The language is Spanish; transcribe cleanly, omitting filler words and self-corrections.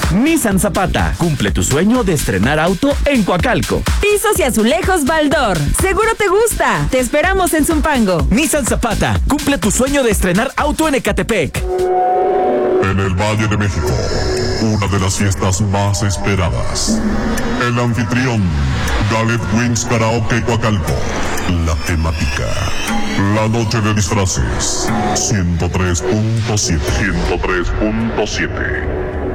Nissan Zapata, cumple tu sueño de estrenar auto en Coacalco. Pisos y azulejos Baldor, seguro te gusta. Te esperamos en Zumpango. Nissan Zapata, cumple tu sueño de estrenar auto en Ecatepec. En el Valle de México, una de las fiestas más esperadas. El anfitrión, Galet Wings Karaoke Coacalco. La temática, la noche de disfraces. 103.7.